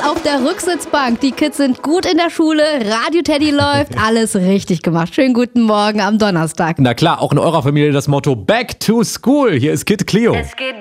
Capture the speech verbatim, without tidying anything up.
auf der Rücksitzbank. Die Kids sind gut in der Schule, Radio Teddy läuft, alles richtig gemacht. Schönen guten Morgen am Donnerstag. Na klar, auch in eurer Familie das Motto Back to School. Hier ist Kid Cleo. Es geht